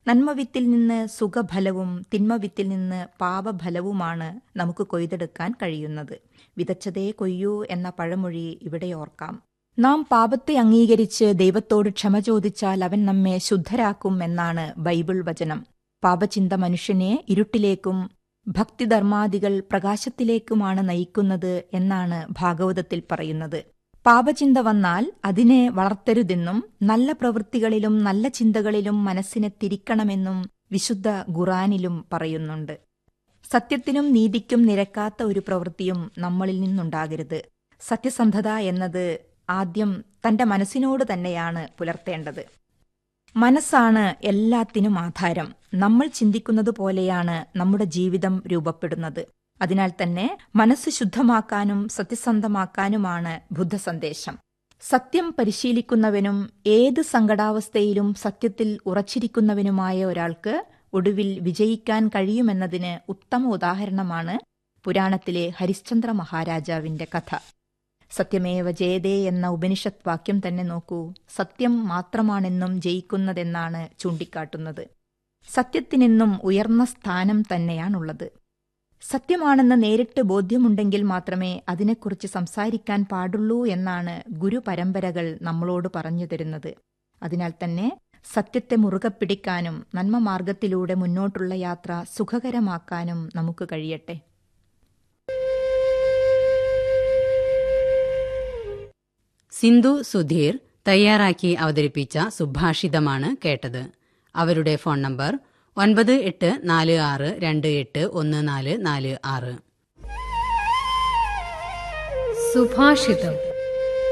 നന്മവിത്തിൽ നിന്ന് സുഖഫലവും തിന്മവിത്തിൽ നിന്ന് പാപഫലവുമാണ് നമുക്ക് കൊയ്തെടുക്കാൻ കഴിയുന്നത്. വിതച്ചതേ കൊയ്യൂ എന്ന പഴമൊഴി ഇവിടെ ഓർക്കാം. നാം പാപത്തെ അംഗീകരിച്ച് ദൈവത്തോട് ക്ഷമ ചോദിച്ചാൽ അവൻ നമ്മെ ശുദ്ധരാക്കും എന്നാണ് ബൈബിൾ വചനം. പാപചിന്ത മനുഷ്യനെ ഇരുട്ടിലേക്കും ഭക്തിധർമാദികൾ പ്രകാശത്തിലേക്കുമാണ് നയിക്കുന്നത് എന്നാണ് ഭാഗവതത്തിൽ പറയുന്നത്. പാപചിന്ത വന്നാൽ അതിനെ വളർത്തരുതെന്നും നല്ല പ്രവൃത്തികളിലും നല്ല ചിന്തകളിലും മനസ്സിനെ തിരിക്കണമെന്നും വിശുദ്ധ ഖുർആനിലും പറയുന്നുണ്ട്. സത്യത്തിനും നീതിക്കും നിരക്കാത്ത ഒരു പ്രവൃത്തിയും നമ്മളിൽ നിന്നുണ്ടാകരുത്. സത്യസന്ധത എന്നത് ആദ്യം തന്റെ മനസ്സിനോട് തന്നെയാണ് പുലർത്തേണ്ടത്. മനസ്സാണ് എല്ലാത്തിനും ആധാരം. നമ്മൾ ചിന്തിക്കുന്നത് പോലെയാണ് നമ്മുടെ ജീവിതം രൂപപ്പെടുന്നത്. അതിനാൽ തന്നെ മനസ്സ് ശുദ്ധമാക്കാനും സത്യസന്ധമാക്കാനുമാണ് ബുദ്ധസന്ദേശം. സത്യം പരിശീലിക്കുന്നവനും ഏത് സങ്കടാവസ്ഥയിലും സത്യത്തിൽ ഉറച്ചിരിക്കുന്നവനുമായ ഒരാൾക്ക് ഒടുവിൽ വിജയിക്കാൻ കഴിയുമെന്നതിന് ഉത്തമ ഉദാഹരണമാണ് പുരാണത്തിലെ ഹരിശ്ചന്ദ്ര മഹാരാജാവിന്റെ കഥ. സത്യമേവ ജയതേ എന്ന ഉപനിഷത്ത് വാക്യം തന്നെ നോക്കൂ. സത്യം മാത്രമാണെന്നും ജയിക്കുന്നതെന്നാണ് ചൂണ്ടിക്കാട്ടുന്നത്. സത്യത്തിനെന്നും ഉയർന്ന സ്ഥാനം തന്നെയാണുള്ളത്. സത്യമാണെന്ന് നേരിട്ട് ബോധ്യമുണ്ടെങ്കിൽ മാത്രമേ അതിനെക്കുറിച്ച് സംസാരിക്കാൻ പാടുള്ളൂ എന്നാണ് ഗുരുപരമ്പരകൾ നമ്മളോട് പറഞ്ഞു തരുന്നത്. അതിനാൽ തന്നെ സത്യത്തെ മുറുകെ പിടിക്കാനും നന്മമാർഗത്തിലൂടെ മുന്നോട്ടുള്ള യാത്ര സുഖകരമാക്കാനും നമുക്ക് കഴിയട്ടെ. സിന്ധു സുധീർ തയ്യാറാക്കി അവതരിപ്പിച്ച സുഭാഷിതമാണ് കേട്ടത്. അവരുടെ ഫോൺ നമ്പർ 9846281446. സുഭാഷിതം.